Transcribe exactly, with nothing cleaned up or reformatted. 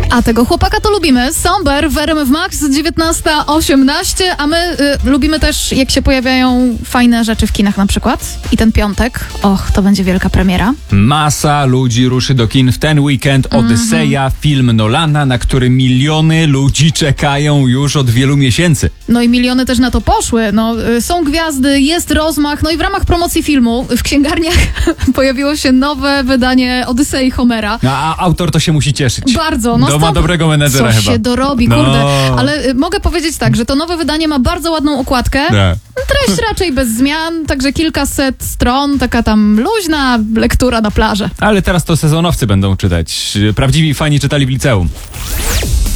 A tego chłopaka to lubimy. Somber w R M F Max, dziewiętnasta osiemnaście, a my y, lubimy też, jak się pojawiają fajne rzeczy w kinach na przykład. I ten piątek, och, to będzie wielka premiera. Masa ludzi ruszy do kin w ten weekend. Odyseja, mm-hmm. film Nolana, na który miliony ludzi czekają już od wielu miesięcy. No i miliony też na to poszły. No, y, są gwiazdy, jest rozmach, no i w ramach promocji filmu w księgarniach pojawiło się nowe wydanie Odysei Homera. A, a autor to się musi cieszyć. Bardzo. No to ma dobrego menedżera coś chyba. się dorobi, no. kurde. Ale y, mogę powiedzieć tak, że to nowe wydanie ma bardzo ładną okładkę. Nie. Treść raczej bez zmian, także kilkaset stron, taka tam luźna lektura na plaży. Ale teraz to sezonowcy będą czytać. Prawdziwi fani czytali w liceum.